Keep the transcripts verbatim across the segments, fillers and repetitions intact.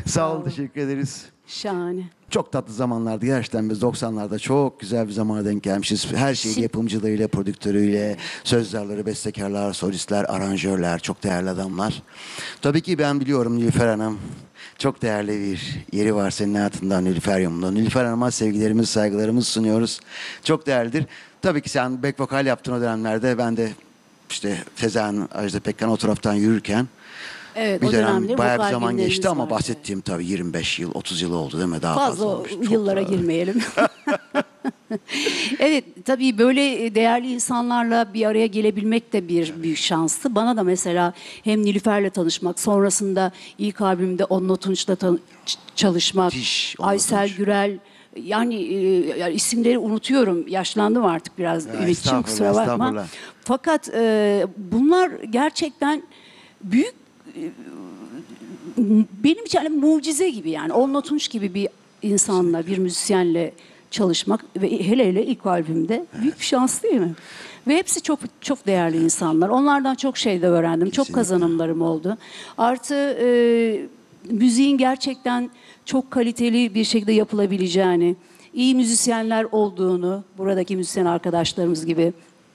Sağ olun, olun. teşekkür ederiz. Şahane. Çok tatlı zamanlardı gerçekten, biz doksanlarda çok güzel bir zamana denk gelmişiz. Her şeyi Şimdi- yapımcılarıyla, prodüktörüyle, sözlerleri, bestekarlar, solistler, aranjörler, çok değerli adamlar. Tabii ki ben biliyorum Nilüfer Hanım, çok değerli bir yeri var senin hayatında Nilüfer Yumru'nda. Nilüfer Hanım'a sevgilerimizi, saygılarımızı sunuyoruz. Çok değerlidir. Tabii ki sen back vokal yaptığın o dönemlerde ben de işte Sezen, Ajda Pekkan o taraftan yürürken Evet, bir o dönem dönemde bayağı bir vokal zaman günlerimiz geçti ama vardı. bahsettiğim tabii yirmi beş yıl, otuz yıl oldu değil mi? Daha fazla, Fazla o olmuş. Çok yıllara fazla. girmeyelim. Evet, tabii böyle değerli insanlarla bir araya gelebilmek de bir büyük şanstı. Bana da mesela hem Nilüfer'le tanışmak, sonrasında ilk albümde Onno Tunç'la tan- ç- çalışmak, Müthiş, Onno Aysel Tunç. Gürel, yani, e, yani isimleri unutuyorum. Yaşlandım artık biraz Ya, Ümit'ciğim, kusura estağfurullah, bakma. estağfurullah. Fakat e, bunlar gerçekten büyük, benim için hani mucize gibi, yani Onno Tunç gibi bir insanla, bir müzisyenle çalışmak ve hele hele ilk albümde büyük bir şans değil mi? Ve hepsi çok çok değerli insanlar. Onlardan çok şey de öğrendim. Çok Kesinlikle. kazanımlarım oldu. Artı e, müziğin gerçekten çok kaliteli bir şekilde yapılabileceğini, iyi müzisyenler olduğunu, buradaki müzisyen arkadaşlarımız gibi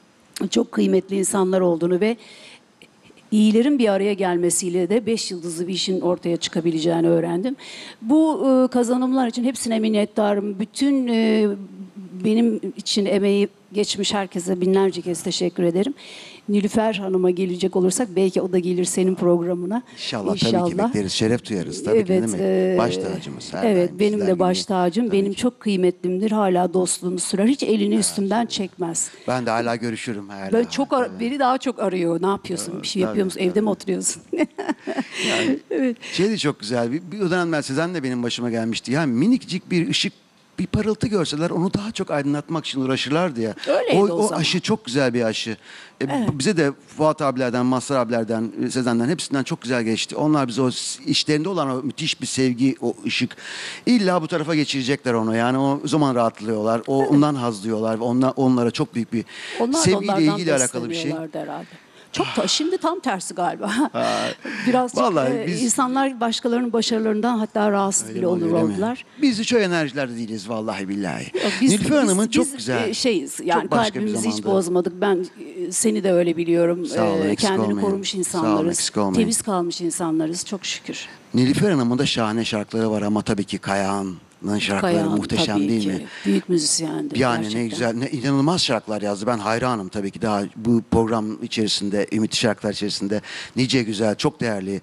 çok kıymetli insanlar olduğunu ve iyilerin bir araya gelmesiyle de beş yıldızlı bir işin ortaya çıkabileceğini öğrendim. Bu e, kazanımlar için hepsine minnettarım. Bütün e, benim için emeği geçmiş herkese binlerce kez teşekkür ederim. Nilüfer Hanım'a gelecek olursak belki o da gelir senin programına. İnşallah, tabii ki bekleriz. Şeref duyarız. Tabii ki, Evet, değil mi? e, Baş tacımız. Her evet, daim benim sizler de gibi. baş tacım. Tabii Benim ki. çok kıymetlimdir. Hala dostluğunu sürer. Hiç elini üstümden çekmez. Ben de hala görüşürüm. Hala. Ben çok ar- Tabii. beni daha çok arıyor. Ne yapıyorsun? Bir şey yapıyor tabii, musun? Evde tabii. mi oturuyorsun? Yani Evet. şey de çok güzel. Bir, bir dönemler Sezen de benim başıma gelmişti. Yani minikcik bir ışık, bir parıltı görseler onu daha çok aydınlatmak için uğraşırlardı ya. Öyleydi o, o o zaman. aşı çok güzel bir aşı. E, Evet. Bize de Fuat abilerden, Mazhar abilerden, e, Sezen'den hepsinden çok güzel geçti. Onlar bize o s- işlerinde olan o müthiş bir sevgi, o ışık. İlla bu tarafa geçirecekler onu. Yani o zaman rahatlıyorlar. O, ondan haz duyuyorlar. ve Onlar, onlara çok büyük bir Onlar da sevgiyle onlardan ilgili alakalı bir şey. besleniyorlardı herhalde. Çok da, şimdi tam tersi galiba. Birazcık Vallahi e, biz- insanlar başkalarının başarılarından hatta rahatsız Öyle bile mi olur oluyor, değil mi? oldular. Biz hiç o enerjilerde değiliz vallahi billahi. Biz, Nilüfer Hanım'ın biz- çok biz, güzel. e, şeyiz. Yani çok başka bir kalbimizi hiç zamanda. bozmadık. Ben e, seni de öyle biliyorum. Sağ olun, E, eksik Kendini olmayın. korumuş Sağ olun, insanlarız. eksik olmayın. Temiz kalmış insanlarız. Çok şükür. Nilüfer Hanım'ın da şahane şarkıları var ama tabii ki Kayağan'ın şarkıları Kayahan muhteşem tabii değil ki. mi? Büyük müzisyendi. Yani gerçekten. ne güzel, ne inanılmaz şarkılar yazdı. Ben hayranım tabii ki, daha bu program içerisinde, Ümit şarkılar içerisinde nice güzel, çok değerli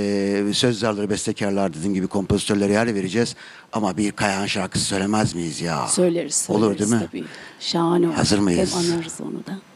e, sözlerleri, bestekarlar, dediğim gibi kompozitörlere yer vereceğiz. Ama bir Kayahan şarkısı söylemez miyiz ya? Söyleriz, söyleriz Olur değil mi? tabii. Şahane olur. Hazır mıyız? Hem anarız onu da.